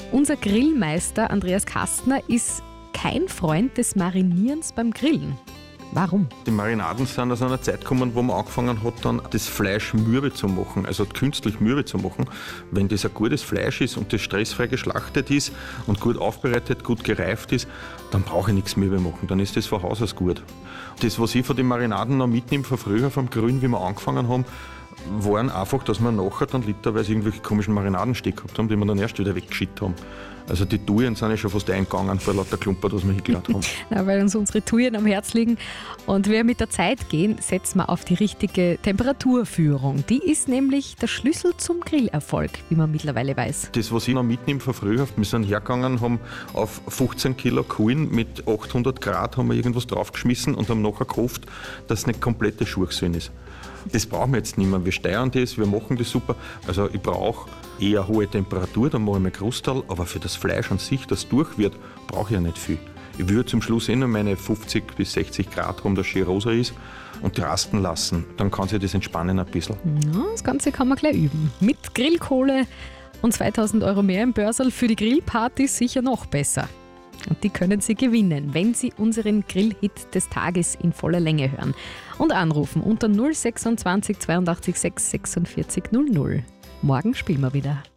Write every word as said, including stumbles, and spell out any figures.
Unser Grillmeister Andreas Kastner ist kein Freund des Marinierens beim Grillen. Warum? Die Marinaden sind aus einer Zeit gekommen, wo man angefangen hat, dann das Fleisch mürbe zu machen, also künstlich mürbe zu machen. Wenn das ein gutes Fleisch ist und das stressfrei geschlachtet ist und gut aufbereitet, gut gereift ist, dann brauche ich nichts mürbe machen, dann ist das von Haus aus gut. Das, was ich von den Marinaden noch mitnehme, von früher vom Grillen, wie wir angefangen haben, waren einfach, dass wir nachher dann literweise irgendwelche komischen Marinadenstecke gehabt haben, die wir dann erst wieder weggeschickt haben. Also die Touren sind ja schon fast eingegangen vor lauter Klumper, was wir hingeladen haben. Ja, weil uns unsere Touren am Herz liegen und wir mit der Zeit gehen, setzen wir auf die richtige Temperaturführung. Die ist nämlich der Schlüssel zum Grillerfolg, wie man mittlerweile weiß. Das, was ich noch mitnehme von früher, wir sind hergegangen, haben auf fünfzehn Kilo Kohlen mit achthundert Grad haben wir irgendwas draufgeschmissen und haben nachher gehofft, dass es nicht komplette Schurchsinn ist. Das brauchen wir jetzt nicht mehr. Wir steuern das, wir machen das super. Also ich brauche eher hohe Temperatur, dann mache ich mein Krustal, aber für das Fleisch an sich, das durch wird, brauche ich ja nicht viel. Ich würde zum Schluss eh noch meine fünfzig bis sechzig Grad haben, dass schön rosa ist und rasten lassen. Dann kann sich das entspannen ein bisschen. Ja, das Ganze kann man gleich üben. Mit Grillkohle und zweitausend Euro mehr im Börserl für die Grillparty sicher noch besser. Und die können Sie gewinnen, wenn Sie unseren Grillhit des Tages in voller Länge hören. Und anrufen unter null sechsundzwanzig zweiundachtzig sechs sechsundvierzig null null. Morgen spielen wir wieder.